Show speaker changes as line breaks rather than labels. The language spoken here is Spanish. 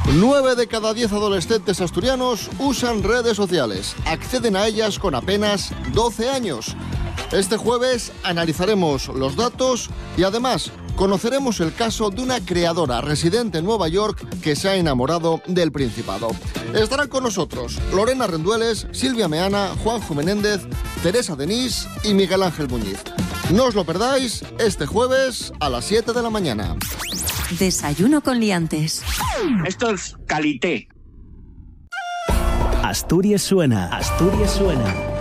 9 de cada 10 adolescentes asturianos usan redes sociales. Acceden a ellas con apenas 12 años. Este jueves analizaremos los datos y además conoceremos el caso de una creadora residente en Nueva York que se ha enamorado del Principado. Estarán con nosotros Lorena Rendueles, Silvia Meana, Juanjo Menéndez, Teresa Denís y Miguel Ángel Muñiz. No os lo perdáis este jueves a las 7 de la mañana.
Desayuno con liantes.
Esto es calité.
Asturias suena. Asturias suena.